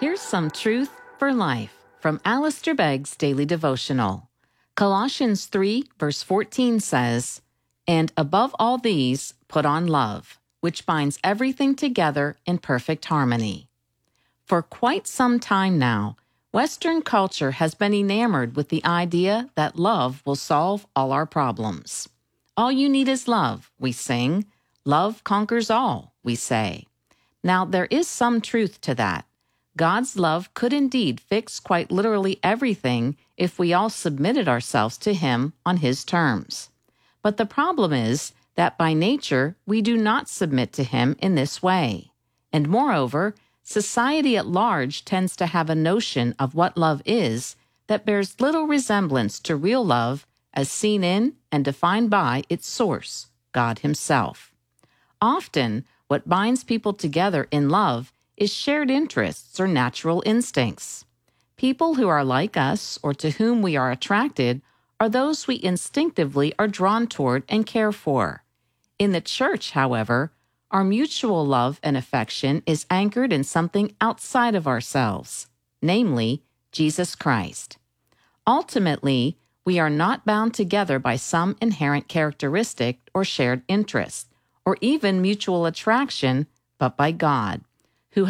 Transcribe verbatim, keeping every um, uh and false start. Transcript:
Here's some truth for life from Alistair Begg's Daily Devotional. Colossians three, verse fourteen says, "And above all these, put on love, which binds everything together in perfect harmony." For quite some time now, Western culture has been enamored with the idea that love will solve all our problems. All you need is love, we sing. Love conquers all, we say. Now, there is some truth to that. God's love could indeed fix quite literally everything if we all submitted ourselves to Him on His terms. But the problem is that by nature, we do not submit to Him in this way. And moreover, society at large tends to have a notion of what love is that bears little resemblance to real love as seen in and defined by its source, God Himself. Often, what binds people together in love is shared interests or natural instincts. People who are like us or to whom we are attracted are those we instinctively are drawn toward and care for. In the church, however, our mutual love and affection is anchored in something outside of ourselves, namely, Jesus Christ. Ultimately, we are not bound together by some inherent characteristic or shared interest, or even mutual attraction, but by God.